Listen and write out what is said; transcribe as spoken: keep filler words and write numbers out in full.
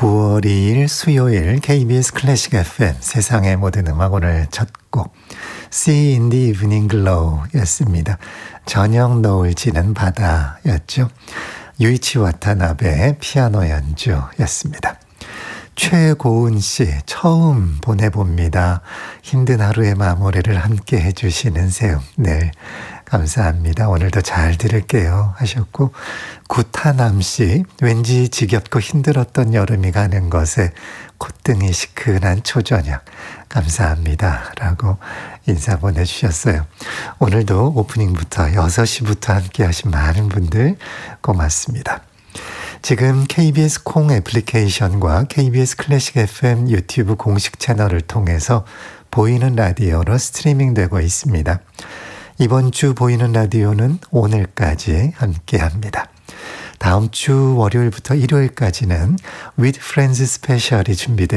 구월 이일 수요일 케이비에스 클래식 에프엠 세상의 모든 음악 오늘 첫 곡 Sea in the Evening Glow 였습니다. 저녁 노을 지는 바다였죠. 유이치 와타나베의 피아노 연주였습니다. 최고은 씨 처음 보내봅니다. 힘든 하루의 마무리를 함께 해주시는 새음 늘 감사합니다. 오늘도 잘 들을게요 하셨고, 구타남 씨 왠지 지겹고 힘들었던 여름이 가는 것에 콧등이 시큰한 초저녁 감사합니다 라고 인사 보내주셨어요. 오늘도 오프닝부터 여섯 시부터 함께 하신 많은 분들 고맙습니다. 지금 케이비에스 콩 애플리케이션과 케이비에스 클래식 에프엠 유튜브 공식 채널을 통해서 보이는 라디오로 스트리밍 되고 있습니다. 이번 주 보이는 라디오는 오늘까지 함께합니다. 다음 주 월요일부터 일요일까지는 With Friends 스페셜이 준비되어